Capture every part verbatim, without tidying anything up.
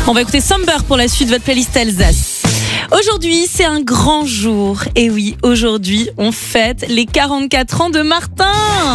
On va écouter Somber pour la suite de votre playlist Alsace. Aujourd'hui, c'est un grand jour. Et oui, aujourd'hui, on fête les quarante-quatre ans de Martin.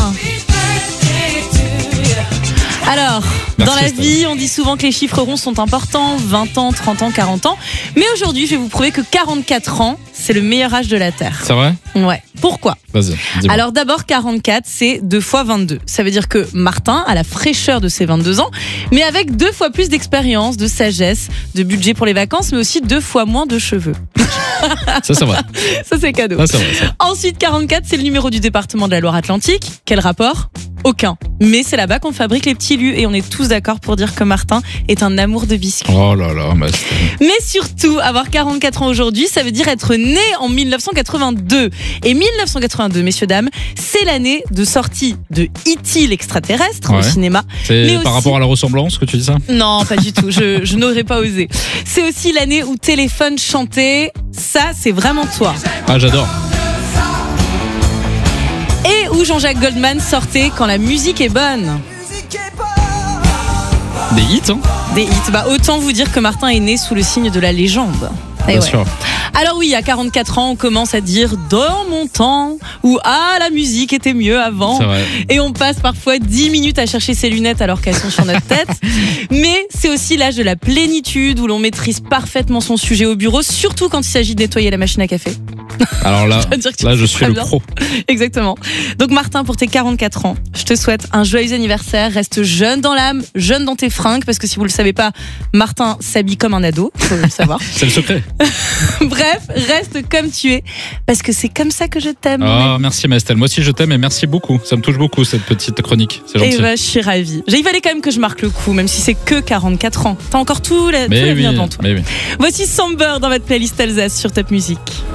Alors, Merci, dans la Estelle. vie, on dit souvent que les chiffres ronds sont importants, vingt ans, trente ans, quarante ans. Mais aujourd'hui, je vais vous prouver que quarante-quatre ans, c'est le meilleur âge de la Terre. C'est vrai ? Ouais. Pourquoi ? Vas-y, dis-moi. Alors d'abord, quarante-quatre, c'est deux fois vingt-deux. Ça veut dire que Martin a la fraîcheur de ses vingt-deux ans, mais avec deux fois plus d'expérience, de sagesse, de budget pour les vacances, mais aussi deux fois moins de cheveux. Ça, c'est vrai. Ça, c'est cadeau. Ça, c'est vrai. ça. Ensuite, quarante-quatre, c'est le numéro du département de la Loire-Atlantique. Quel rapport ? Aucun. Mais c'est là-bas qu'on fabrique les petits lus et on est tous d'accord pour dire que Martin est un amour de biscuits. Oh là là, bah, c'était- Mais surtout, avoir quarante-quatre ans aujourd'hui, ça veut dire être né en mille neuf cent quatre-vingt-deux. Et mille neuf cent quatre-vingt-deux, messieurs, dames, c'est l'année de sortie de E T l'extraterrestre au Ouais. cinéma. c'est Mais par aussi- rapport à la ressemblance que tu dis ça ? Non, pas du tout, je, je n'aurais pas osé. C'est aussi l'année où Téléphone chantait « Ça, c'est vraiment toi ». Ah, j'adore. Et où Jean-Jacques Goldman sortait « Quand la musique est bonne ». Des hits, hein ? Des hits. Bah, autant vous dire que Martin est né sous le signe de la légende. Eh Bien ouais. sûr. Alors oui, à quarante-quatre ans, on commence à dire « Dans mon temps » ou « Ah, la musique était mieux avant ». C'est vrai. Et on passe parfois dix minutes à chercher ses lunettes alors qu'elles sont sur notre tête. Mais c'est aussi l'âge de la plénitude où l'on maîtrise parfaitement son sujet au bureau, surtout quand il s'agit de nettoyer la machine à café. Alors là, dois dire que tu là, le je fais suis très le bien. pro. Exactement. Donc Martin, pour tes quarante-quatre ans, je te souhaite un joyeux anniversaire. Reste jeune dans l'âme, jeune dans tes fringues, parce que si vous le savez pas, Martin s'habille comme un ado, faut le savoir. C'est le secret. Bref, reste comme tu es, parce que c'est comme ça que je t'aime. Ah, merci, ma Estelle. Moi aussi, je t'aime et merci beaucoup. Ça me touche beaucoup, cette petite chronique. C'est Et gentil. bah, je suis ravie. Il fallait quand même que je marque le coup, même si c'est que quarante-quatre ans. T'as encore tout la- tout mais l'avenir oui, devant toi. mais oui. Voici Somber dans votre playlist Alsace sur Top Music.